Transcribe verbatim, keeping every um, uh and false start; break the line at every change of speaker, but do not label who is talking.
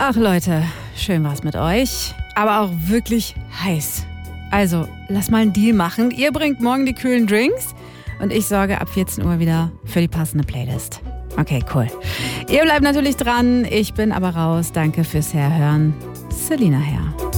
Ach Leute, schön war's mit euch, aber auch wirklich heiß. Also, lass mal einen Deal machen. Ihr bringt morgen die kühlen Drinks und ich sorge ab vierzehn Uhr wieder für die passende Playlist. Okay, cool. Ihr bleibt natürlich dran, ich bin aber raus. Danke fürs Herhören. Selina Herr.